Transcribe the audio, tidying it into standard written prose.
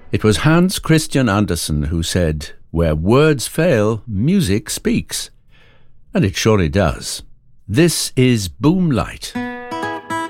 It was Hans Christian Andersen who said, "Where words fail, music speaks." And it surely does. This is Boomlight.